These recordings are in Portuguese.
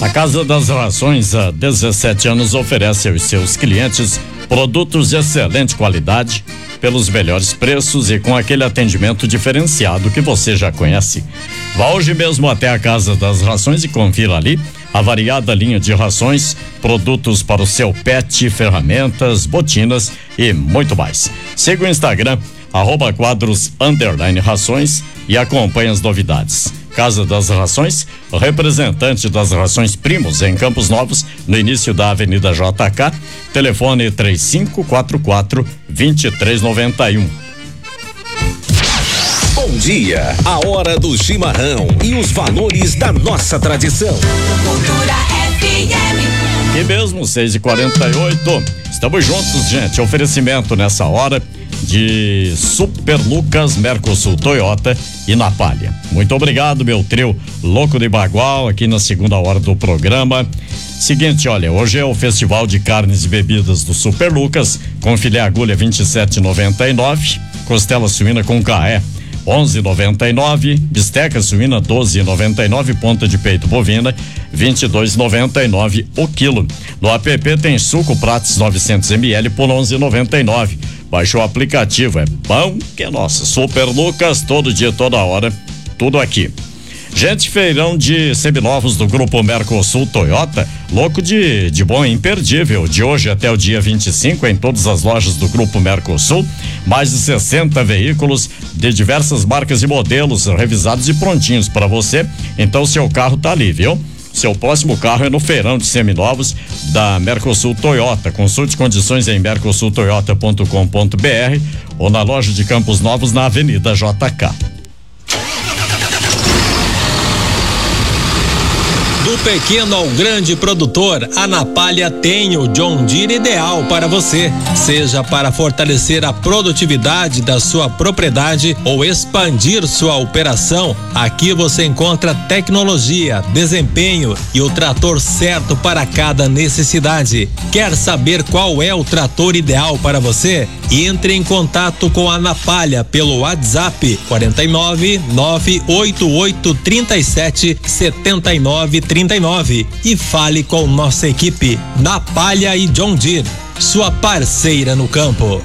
A Casa das Rações, há 17 anos, oferece aos seus clientes produtos de excelente qualidade, pelos melhores preços e com aquele atendimento diferenciado que você já conhece. Vá hoje mesmo até a Casa das Rações e confira ali a variada linha de rações, produtos para o seu pet, ferramentas, botinas e muito mais. Siga o Instagram, @quadros_rações e acompanhe as novidades. Casa das Rações, representante das Rações Primos em Campos Novos, no início da Avenida JK, telefone 3544-2391. Bom dia, a hora do chimarrão e os valores da nossa tradição. Cultura FM. E mesmo 6h48, estamos juntos, gente. Oferecimento nessa hora de Super Lucas, Mercosul Toyota e Napalha. Muito obrigado, meu trio louco de bagual, aqui na segunda hora do programa. Seguinte, olha, hoje é o Festival de Carnes e Bebidas do Super Lucas, com filé agulha 27,99, costela suína com carré 11,99, bisteca suína 12,99, ponta de peito bovina 22,99 o quilo. No app tem suco Prates 900 ml por 11,99. Baixe o aplicativo, é bom que é nosso. Super Lucas, todo dia, toda hora, tudo aqui. Gente, feirão de seminovos do Grupo Mercosul Toyota, louco de bom e imperdível, de hoje até o dia 25 em todas as lojas do Grupo Mercosul, mais de 60 veículos de diversas marcas e modelos revisados e prontinhos para você, então seu carro tá ali, viu? Seu próximo carro é no feirão de seminovos da Mercosul Toyota. Consulte condições em mercosultoyota.com.br ou na loja de Campos Novos na Avenida JK. Do pequeno ao grande produtor, a Napalha tem o John Deere ideal para você. Seja para fortalecer a produtividade da sua propriedade ou expandir sua operação, aqui você encontra tecnologia, desempenho e o trator certo para cada necessidade. Quer saber qual é o trator ideal para você? Entre em contato com a Napalha pelo WhatsApp 49 988 37 79 39 e fale com nossa equipe. Napalha e John Deere, sua parceira no campo.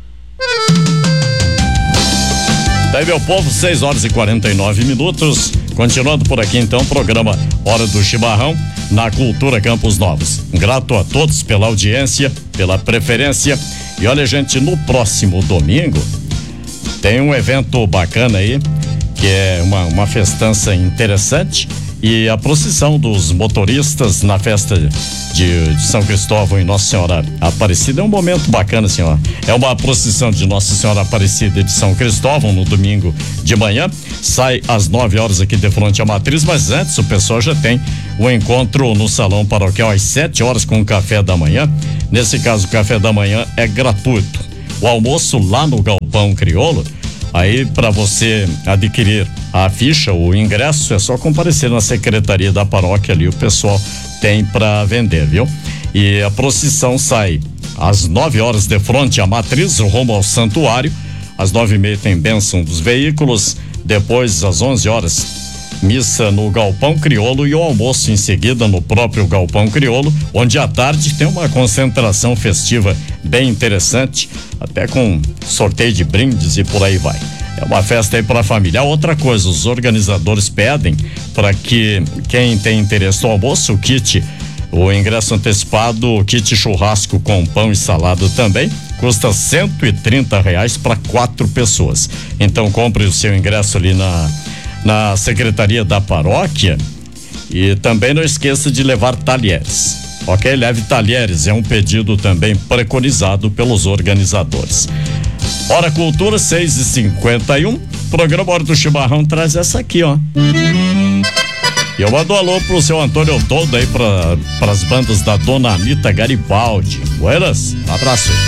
Daí, meu povo, 6h49. Continuando por aqui então, programa Hora do Chimarrão na Cultura Campos Novos. Grato a todos pela audiência, pela preferência. E olha, gente, no próximo domingo tem um evento bacana aí, que é uma festança interessante, e a procissão dos motoristas na festa de São Cristóvão e Nossa Senhora Aparecida é um momento bacana, senhora. É uma procissão de Nossa Senhora Aparecida de São Cristóvão no domingo de manhã, sai às 9 horas aqui de frente à matriz, mas antes o pessoal já tem o encontro no salão paroquial às 7 horas com o café da manhã. Nesse caso, o café da manhã é gratuito. O almoço lá no Galpão Crioulo, aí para você adquirir a ficha, o ingresso, é só comparecer na secretaria da paróquia ali, o pessoal tem para vender, viu? E a procissão sai às 9 horas de frente à matriz, rumo ao santuário. Às 9h30 tem bênção dos veículos, depois às 11 horas missa no Galpão Crioulo e o almoço em seguida no próprio Galpão Crioulo, onde à tarde tem uma concentração festiva bem interessante, até com sorteio de brindes e por aí vai. É uma festa aí para a família. Outra coisa, os organizadores pedem para que quem tem interesse no almoço, o kit, o ingresso antecipado, o kit churrasco com pão e salada também, custa R$130 para 4 pessoas. Então compre o seu ingresso ali na secretaria da paróquia e também não esqueça de levar talheres. Ok? Leve talheres, é um pedido também preconizado pelos organizadores. Hora Cultura, 6h51. Programa Hora do Chimarrão traz essa aqui, ó. E eu mando um alô pro seu Antônio todo aí para as bandas da Dona Anita Garibaldi. Buenas, um abraço.